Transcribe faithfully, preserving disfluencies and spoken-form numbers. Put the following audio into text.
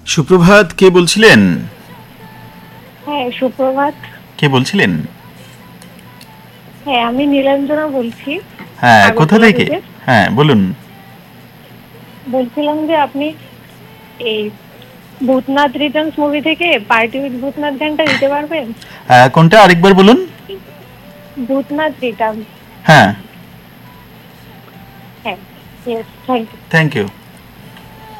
সুপ্রভাত, কে বলছিলেন? হ্যাঁ, সুপ্রভাত। কে বলছিলেন? হ্যাঁ, আমি নীলাঞ্জনা বলছি হ্যাঁ, কোথা আগরতলা থেকে? থেকে। হ্যাঁ, বলুন। বলছিলাম যে আপনি এই ভূতনাথ রিটার্নস মুভি থেকে পার্টি উইথ ভূতনাথ গানটা দিতে পারবেন? আহ, কোনটা আরেকবার বলুন। ভূতনাথ রিটার্নস। হ্যাঁ, হ্যাঁ, yes, thank you. Thank you.